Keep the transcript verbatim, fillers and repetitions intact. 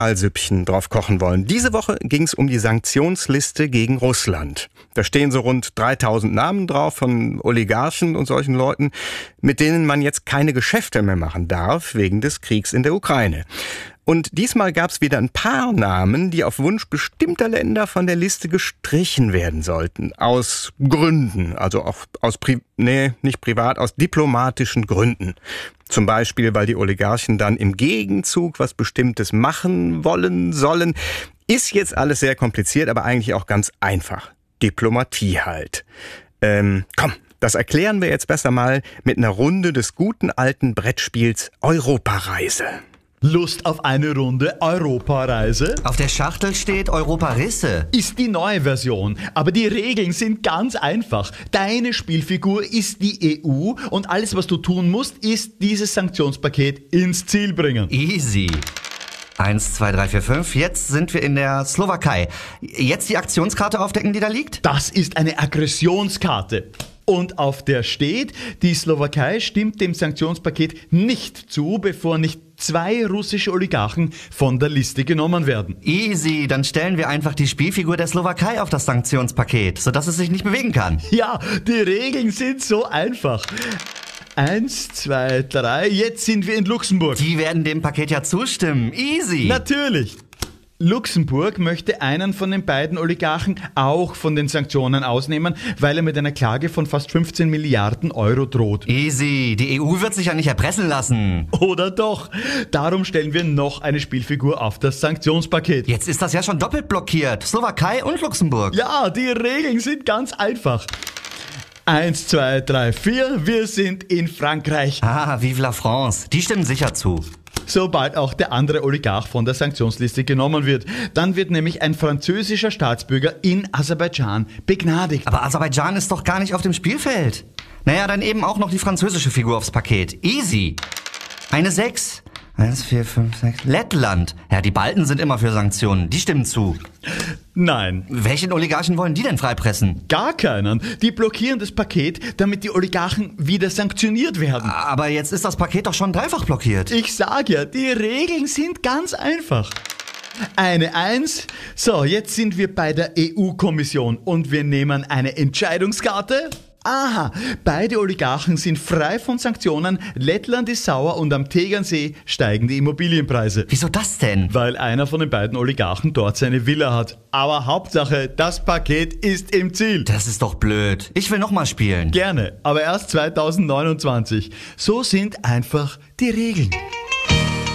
Mineralsüppchen drauf kochen wollen. Diese Woche ging es um die Sanktionsliste gegen Russland. Da stehen so rund dreitausend Namen drauf von Oligarchen und solchen Leuten, mit denen man jetzt keine Geschäfte mehr machen darf wegen des Kriegs in der Ukraine. Und diesmal gab es wieder ein paar Namen, die auf Wunsch bestimmter Länder von der Liste gestrichen werden sollten. Aus Gründen, also auch aus, Pri- nee, nicht privat, aus diplomatischen Gründen. Zum Beispiel, weil die Oligarchen dann im Gegenzug was Bestimmtes machen wollen, sollen. Ist jetzt alles sehr kompliziert, aber eigentlich auch ganz einfach. Diplomatie halt. Ähm, komm, das erklären wir jetzt besser mal mit einer Runde des guten alten Brettspiels Europareise. Lust auf eine Runde Europareise? Auf der Schachtel steht Europarisse. Ist die neue Version, aber die Regeln sind ganz einfach. Deine Spielfigur ist die E U und alles, was du tun musst, ist dieses Sanktionspaket ins Ziel bringen. Easy. Eins, zwei, drei, vier, fünf. Jetzt sind wir in der Slowakei. Jetzt die Aktionskarte aufdecken, die da liegt? Das ist eine Aggressionskarte. Und auf der steht, die Slowakei stimmt dem Sanktionspaket nicht zu, bevor nicht zwei russische Oligarchen von der Liste genommen werden. Easy, dann stellen wir einfach die Spielfigur der Slowakei auf das Sanktionspaket, sodass es sich nicht bewegen kann. Ja, die Regeln sind so einfach. Eins, zwei, drei, jetzt sind wir in Luxemburg. Die werden dem Paket ja zustimmen. Easy. Natürlich. Luxemburg möchte einen von den beiden Oligarchen auch von den Sanktionen ausnehmen, weil er mit einer Klage von fast fünfzehn Milliarden Euro droht. Easy, die E U wird sich ja nicht erpressen lassen. Oder doch? Darum stellen wir noch eine Spielfigur auf das Sanktionspaket. Jetzt ist das ja schon doppelt blockiert. Slowakei und Luxemburg. Ja, die Regeln sind ganz einfach. Eins, zwei, drei, vier, wir sind in Frankreich. Ah, vive la France. Die stimmen sicher zu. Sobald auch der andere Oligarch von der Sanktionsliste genommen wird. Dann wird nämlich ein französischer Staatsbürger in Aserbaidschan begnadigt. Aber Aserbaidschan ist doch gar nicht auf dem Spielfeld. Naja, dann eben auch noch die französische Figur aufs Paket. Easy. Eine sechs. Eins, vier, fünf, sechs. Lettland. Ja, die Balten sind immer für Sanktionen. Die stimmen zu. Nein. Welchen Oligarchen wollen die denn freipressen? Gar keinen. Die blockieren das Paket, damit die Oligarchen wieder sanktioniert werden. Aber jetzt ist das Paket doch schon dreifach blockiert. Ich sag ja, die Regeln sind ganz einfach. Eine Eins. So, jetzt sind wir bei der E U-Kommission und wir nehmen eine Entscheidungskarte. Aha, beide Oligarchen sind frei von Sanktionen, Lettland ist sauer und am Tegernsee steigen die Immobilienpreise. Wieso das denn? Weil einer von den beiden Oligarchen dort seine Villa hat. Aber Hauptsache, das Paket ist im Ziel. Das ist doch blöd. Ich will nochmal spielen. Gerne, aber erst zweitausendneunundzwanzig. So sind einfach die Regeln.